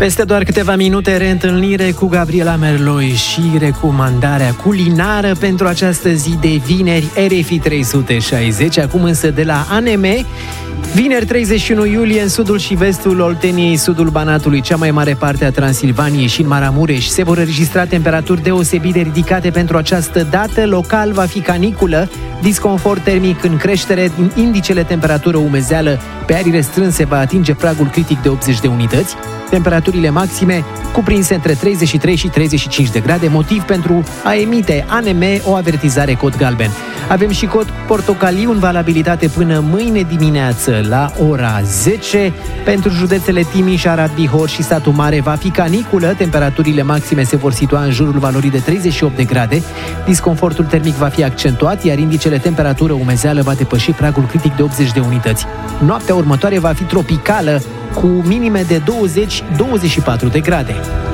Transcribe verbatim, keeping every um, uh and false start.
Peste doar câteva minute, reîntâlnire cu Gabriela Merloi și recomandarea culinară pentru această zi de vineri, R F I trei sute șaizeci. Acum însă de la A N M. Vineri treizeci și unu iulie, în sudul și vestul Olteniei, sudul Banatului, cea mai mare parte a Transilvaniei și în Maramureș, se vor înregistra temperaturi deosebit de ridicate pentru această dată. Local va fi caniculă, disconfort termic în creștere, indicele temperatură-umezeală pe arii restrânse va atinge pragul critic de optzeci de unități. Temperaturile maxime cuprinse între treizeci și trei și treizeci și cinci de grade, motiv pentru a emite A N M o avertizare cod galben. Avem și cod portocaliu în valabilitate până mâine dimineață la ora zece. Pentru județele Timiș, Arad, Bihor și Satu Mare va fi caniculă, temperaturile maxime se vor situa în jurul valorii de treizeci și opt de grade, disconfortul termic va fi accentuat, iar indicele temperatură-umezeală va depăși pragul critic de optzeci de unități. Noaptea următoare va fi tropicală, cu minime de douăzeci - douăzeci și patru de grade.